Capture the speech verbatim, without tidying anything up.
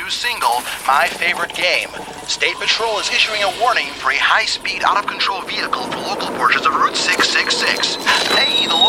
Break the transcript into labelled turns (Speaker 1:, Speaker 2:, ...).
Speaker 1: new single, My Favorite Game. State Patrol is issuing a warning for a high-speed, out-of-control vehicle for local portions of Route six six six. Hey, the